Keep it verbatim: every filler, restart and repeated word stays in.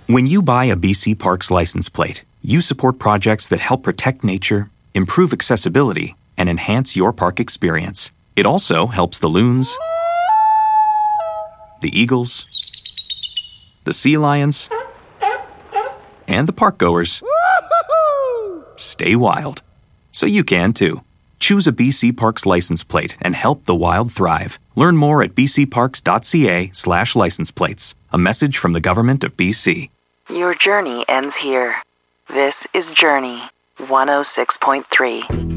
When you buy a B C Parks license plate, you support projects that help protect nature, improve accessibility, and enhance your park experience. It also helps the loons, the eagles, the sea lions, and the park goers stay wild. So you can too. Choose a B C Parks license plate and help the wild thrive. Learn more at bcparks.ca slash license plates. A message from the government of B C. Your journey ends here. This is Journey one oh six point three.